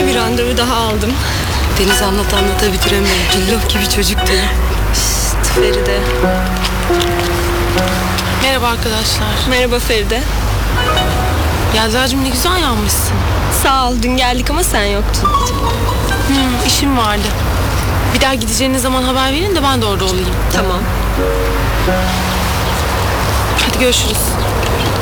Bir randevu daha aldım. Deniz anlata bitiremiyor. Cillop gibi çocuk diyor. Şşt Feride. Merhaba arkadaşlar. Merhaba Feride. Yelda'cığım ne güzel yanmışsın. Sağ ol, dün geldik ama sen yoktun. İşim vardı. Bir daha gideceğiniz zaman haber verin de ben de orada olayım. Tamam. Hadi görüşürüz.